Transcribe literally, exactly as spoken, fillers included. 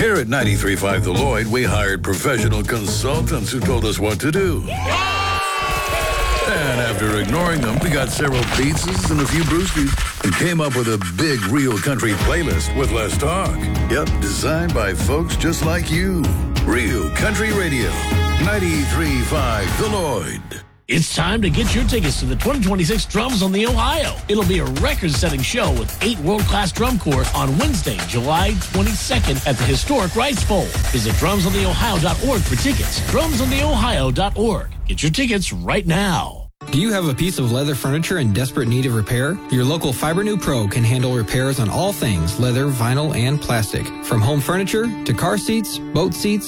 Here at ninety-three point five The Lloyd, we hired professional consultants who told us what to do. And after ignoring them, we got several pizzas and a few brewskis and came up with a big Real Country playlist with less talk. Yep, designed by folks just like you. Real Country Radio, ninety-three point five The Lloyd. It's time to get your tickets to the twenty twenty-six Drums on the Ohio. It'll be a record-setting show with eight world-class drum corps on Wednesday, July twenty-second at the historic Rice Bowl. Visit drums on the ohio dot org for tickets. drums on the ohio dot org. Get your tickets right now. Do you have a piece of leather furniture in desperate need of repair? Your local Fibernew Pro can handle repairs on all things leather, vinyl, and plastic. From home furniture to car seats, boat seats,